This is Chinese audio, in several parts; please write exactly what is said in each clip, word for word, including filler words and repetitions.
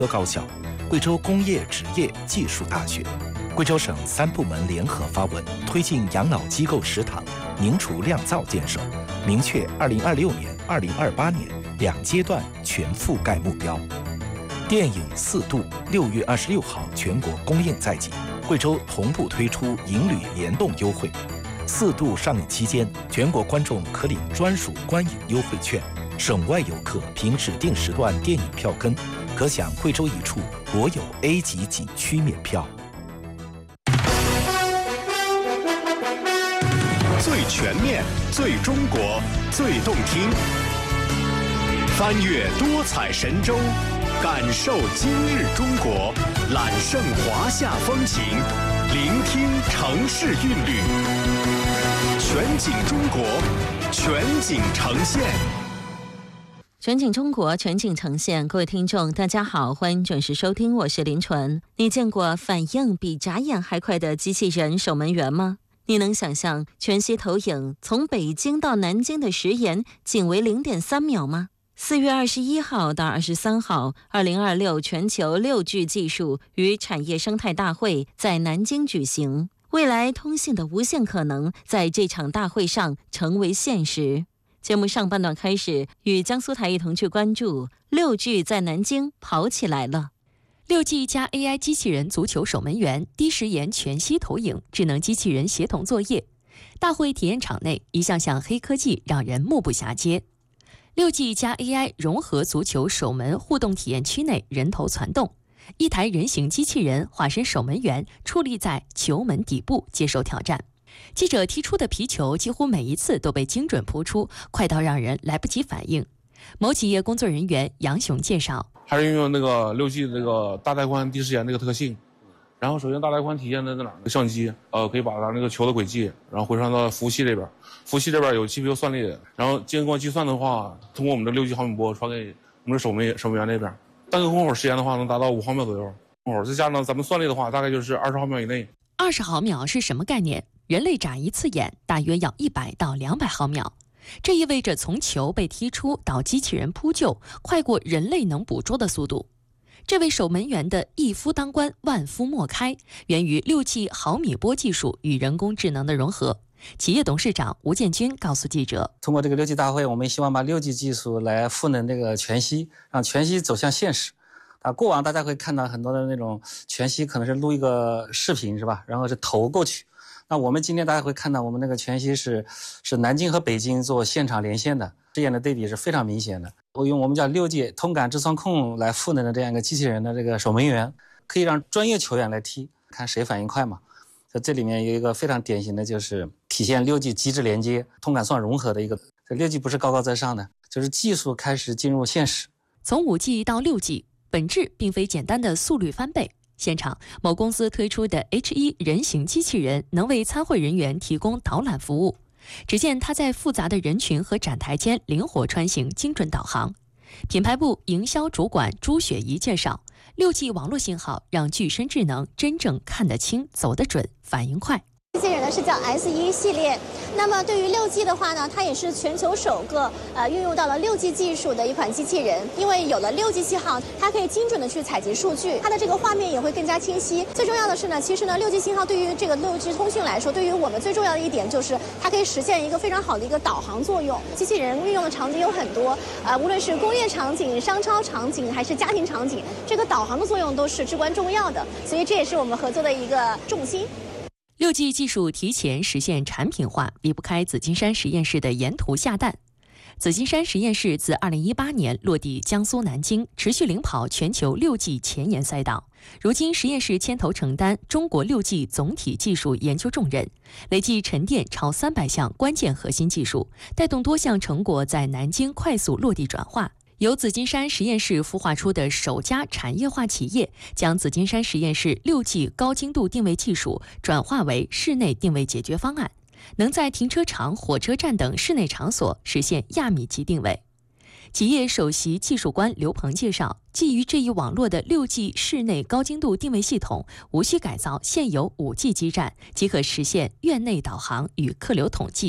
科高校、贵州工业职业技术大学、贵州省三部门联合发文，推进养老机构食堂明厨亮灶建设，明确二零二六年、二零二八年两阶段全覆盖目标。电影《四渡》六月二十六号全国公映在即，贵州同步推出影旅联动优惠。四渡上映期间，全国观众可领专属观影优惠券，省外游客凭指定时段电影票根，可享贵州一处国有 A 级景区免票。 最全面、最中国、最动听，翻越多彩神州，感受今日中国，揽胜华夏风情，聆听城市韵律，全景中国，全景呈现。 全景中国，全景呈现。各位听众大家好，欢迎准时收听，我是林纯。你见过反应比眨眼还快的机器人守门员吗？你能想象全息投影从北京到南京的时延仅为 零点三秒吗？四月二十一号到二十三号，二零二六全球 六 G 技术与产业生态大会在南京举行。未来通信的无限可能在这场大会上成为现实。节目上半段开始，与江苏台一同去关注 六 G 在南京跑起来了。 六 G 加 A I 机器人足球守门员，低时延全息投影，智能机器人协同作业。大会体验场内，一项项黑科技让人目不暇接。六 G 加 A I 融合足球守门互动体验区内人头攒动，一台人形机器人化身守门员，矗立在球门底部接受挑战。记者踢出的皮球几乎每一次都被精准扑出，快到让人来不及反应。某企业工作人员杨雄介绍， 还是运用那个六 G 的这个大带宽低时延这个特性。然后首先大带宽体现在在哪儿？相机呃可以把它那个球的轨迹，然后回传到服务器这边，服务器这边有 G P U 算力，然后经过计算的话，通过我们的六 G 毫米波传给我们的守门守门员那边。单个空口时间的话能达到五毫秒左右，空口再加上咱们算力的话，大概就是二十毫秒以内。 二十毫秒是什么概念？人类眨一次眼大约要一百到两百毫秒。这意味着从球被踢出到机器人扑救，快过人类能捕捉的速度。这位守门员的一夫当关万夫莫开，源于 六 G 毫米波技术与人工智能的融合。企业董事长吴建军告诉记者， 通过这个六 G 大会，我们希望把六 G 技术来赋能这个全息，让全息走向现实。啊，过往大家会看到很多的那种全息可能是录一个视频是吧，然后是投过去。那我们今天大家会看到我们那个全息是是南京和北京做现场连线的，这样的对比是非常明显的。我用我们叫六 G 通感智操控来赋能的这样一个机器人的这个守门员，可以让专业球员来踢，看谁反应快嘛。在这里面有一个非常典型的就是体现六 G 机制连接、通感算融合的一个。这六 G 不是高高在上的，就是技术开始进入现实。 从 五 G 到 六 G， 本质并非简单的速率翻倍。现场，某公司推出的 H 一 人形机器人能为参会人员提供导览服务。只见它在复杂的人群和展台间灵活穿行，精准导航。品牌部营销主管朱雪怡介绍， 六 G 网络信号让具身智能真正看得清、走得准、反应快。 机器人呢是叫 S 一 系列，那么对于 六 G 的话呢，它也是全球首个呃运用到了 六 G 技术的一款机器人。因为有了 六 G 信号，它可以精准的去采集数据，它的这个画面也会更加清晰。最重要的是呢，其实呢 六 G 信号对于这个 六 G 通讯来说，对于我们最重要的一点就是它可以实现一个非常好的一个导航作用。机器人运用的场景有很多，呃，无论是工业场景、商超场景还是家庭场景，这个导航的作用都是至关重要的。所以这也是我们合作的一个重心。 六 G 技术提前实现产品化，离不开紫金山实验室的沿途下蛋。紫金山实验室自二零一八年落地江苏南京，持续领跑全球 六 G 前沿赛道。如今，实验室牵头承担中国 六 G 总体技术研究重任，累计沉淀超三百项关键核心技术，带动多项成果在南京快速落地转化。由紫金山实验室孵化出的首家产业化企业，将紫金山实验室 六 G 高精度定位技术转化为室内定位解决方案，能在停车场、火车站等室内场所实现亚米级定位。企业首席技术官刘鹏介绍，基于这一网络的 六 G 室内高精度定位系统，无需改造现有 五 G 基站，即可实现院内导航与客流统计。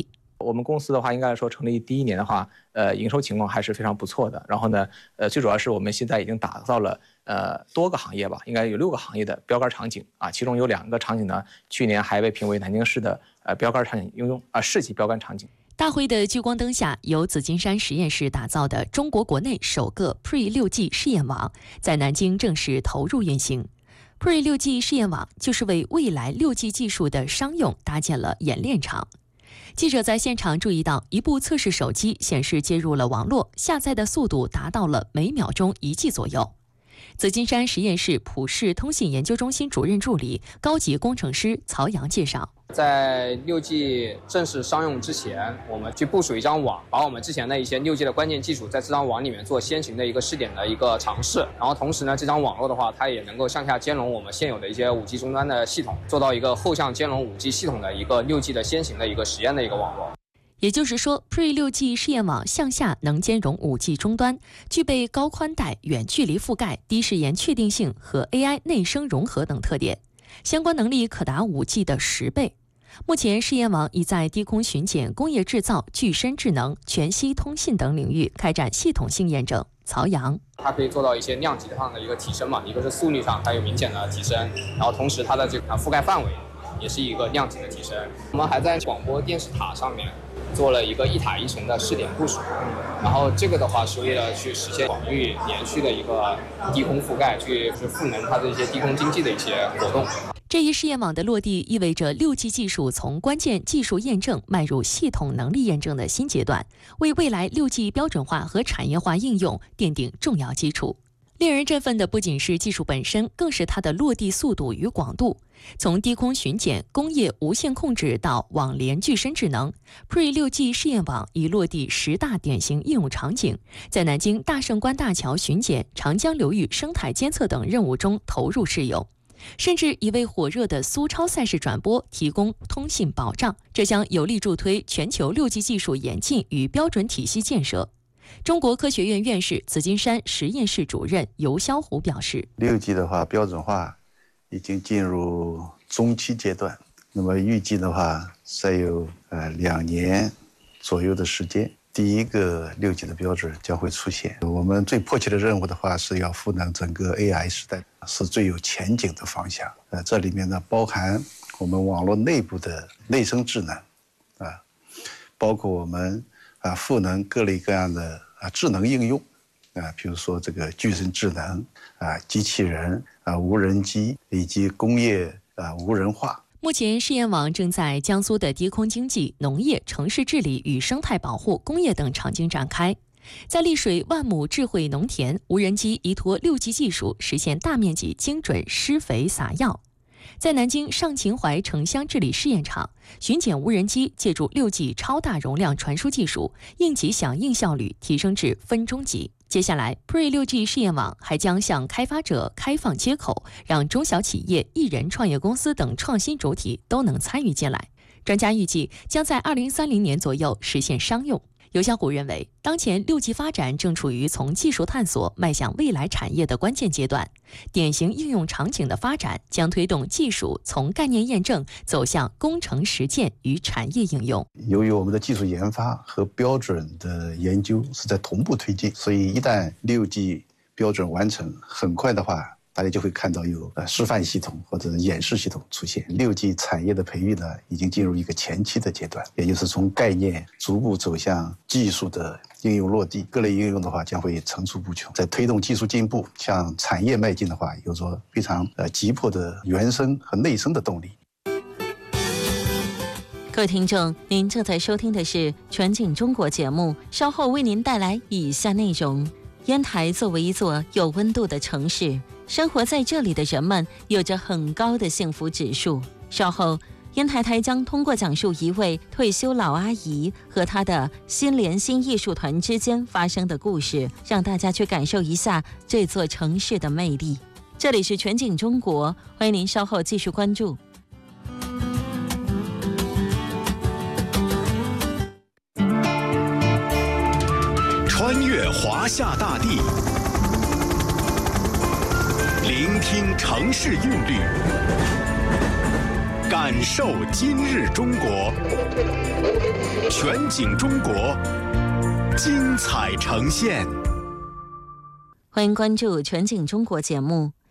我们公司的话，应该来说成立第一年的话，呃，营收情况还是非常不错的。然后呢，呃，最主要是我们现在已经打造了呃多个行业吧，应该有六个行业的标杆场景啊，其中有两个场景呢，去年还被评为南京市的呃标杆场景应用啊市级标杆场景。 大会的聚光灯下，由紫金山实验室打造的中国国内首个 P R I 六 G 试验网在南京正式投入运行。P R I 六 G 试验网就是为未来 六 G 技术的商用搭建了演练场。记者在现场注意到，一部测试手机显示接入了网络，下载的速度达到了每秒钟一 G 左右。紫金山实验室普世通信研究中心主任助理、高级工程师曹阳介绍， 在 六 G 正式商用之前，我们去部署一张网，把我们之前的一些 六 G 的关键技术在这张网里面做先行的一个试点的一个尝试。然后同时呢，这张网络的话，它也能够向下兼容我们现有的一些 五 G 终端的系统，做到一个后向兼容 五 G 系统的一个 六 G 的先行的一个实验的一个网络。 也就是说 P R I 六 G 试验网向下能兼容 五 G 终端，具备高宽带、远距离覆盖、低时延确定性和 A I 内生融合等特点，相关能力可达 五 G 的十倍。目前试验网已在低空巡检、工业制造、具身智能、全息通信等领域开展系统性验证。曹阳， 它可以做到一些量级上的一个提升嘛，一个是速率上它有明显的提升，然后同时它的这个覆盖范围也是一个量级的提升。我们还在广播电视塔上面做了一个一塔一层的试点部署，然后这个的话是为了去实现广域连续的一个低空覆盖，去去赋能它的一些低空经济的一些活动。 这一试验网的落地，意味着 六 G 技术从关键技术验证迈入系统能力验证的新阶段，为未来 六 G 标准化和产业化应用奠定重要基础。令人振奋的不仅是技术本身，更是它的落地速度与广度。从低空巡检、工业无线控制到网联具身智能 ，P R I 六 G 试验网已落地十大典型应用场景，在南京大胜关大桥巡检、长江流域生态监测等任务中投入试用，甚至已为火热的苏超赛事转播提供通信保障。这将有力助推全球 六 G 技术演进与标准体系建设。中国科学院院士、紫金山实验室主任游霄虎表示， 六 G 的话标准化已经进入中期阶段，那么预计的话再有呃两年左右的时间，第一个六 G 的标准将会出现。我们最迫切的任务的话是要赋能整个 A I 时代，是最有前景的方向。呃，这里面呢包含我们网络内部的内生智能，啊，包括我们啊赋能各类各样的啊智能应用，啊，比如说这个具身智能啊、机器人啊、无人机以及工业啊无人化。 目前试验网正在江苏的低空经济、农业、城市治理与生态保护、工业等场景展开。在丽水万亩智慧农田，无人机依托 六 G 技术实现大面积精准施肥撒药。在南京上秦淮城乡治理试验场，巡检无人机借助 六 G 超大容量传输技术，应急响应效率提升至分钟级。接下来 P R I 六 G 试验网还将向开发者开放接口，让中小企业、艺人创业公司等创新主体都能参与进来。专家预计将在二零三零年左右实现商用。游霄虎认为，当前 六 G 发展正处于从技术探索迈向未来产业的关键阶段，典型应用场景的发展将推动技术从概念验证走向工程实践与产业应用。 由于我们的技术研发和标准的研究是在同步推进，所以一旦 六 G 标准完成，很快的话大家就会看到有呃示范系统或者演示系统出现。六 G 产业的培育呢，已经进入一个前期的阶段，也就是从概念逐步走向技术的应用落地。各类应用的话将会层出不穷，在推动技术进步向产业迈进的话，有着非常呃急迫的原生和内生的动力。 各位听众，您正在收听的是全景中国节目，稍后为您带来以下内容。烟台作为一座有温度的城市，生活在这里的人们有着很高的幸福指数。稍后，烟台台将通过讲述一位退休老阿姨和她的新联新艺术团之间发生的故事，让大家去感受一下这座城市的魅力。这里是全景中国，欢迎您稍后继续关注。 穿越华夏大地，聆听城市韵律， 感受今日中国，全景中国，精彩呈现。 欢迎关注全景中国节目。